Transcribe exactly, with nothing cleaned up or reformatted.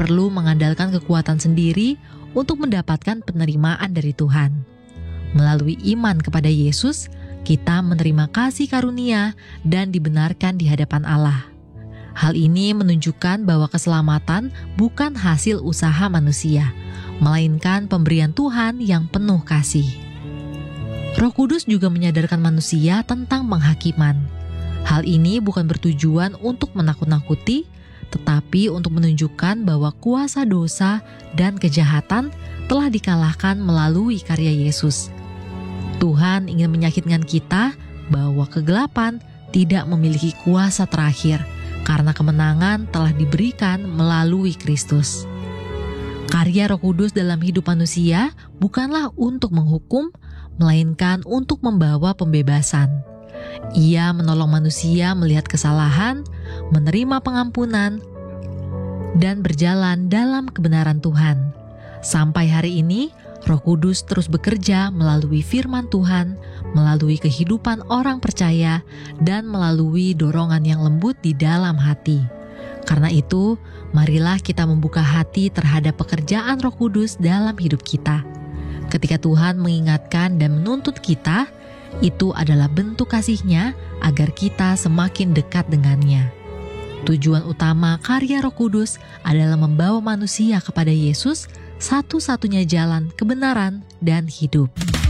perlu mengandalkan kekuatan sendiri untuk mendapatkan penerimaan dari Tuhan. Melalui iman kepada Yesus, kita menerima kasih karunia dan dibenarkan di hadapan Allah. Hal ini menunjukkan bahwa keselamatan bukan hasil usaha manusia, melainkan pemberian Tuhan yang penuh kasih. Roh Kudus juga menyadarkan manusia tentang penghakiman. Hal ini bukan bertujuan untuk menakut-nakuti, tetapi untuk menunjukkan bahwa kuasa dosa dan kejahatan telah dikalahkan melalui karya Yesus. Tuhan ingin meyakinkan kita bahwa kegelapan tidak memiliki kuasa terakhir, karena kemenangan telah diberikan melalui Kristus. Karya Roh Kudus dalam hidup manusia bukanlah untuk menghukum, melainkan untuk membawa pembebasan. Ia menolong manusia melihat kesalahan, menerima pengampunan, dan berjalan dalam kebenaran Tuhan. Sampai hari ini, Roh Kudus terus bekerja melalui firman Tuhan, melalui kehidupan orang percaya, dan melalui dorongan yang lembut di dalam hati. Karena itu, marilah kita membuka hati terhadap pekerjaan Roh Kudus dalam hidup kita. Ketika Tuhan mengingatkan dan menuntut kita, itu adalah bentuk kasih-Nya agar kita semakin dekat dengannya. Tujuan utama karya Roh Kudus adalah membawa manusia kepada Yesus, satu-satunya jalan kebenaran dan hidup.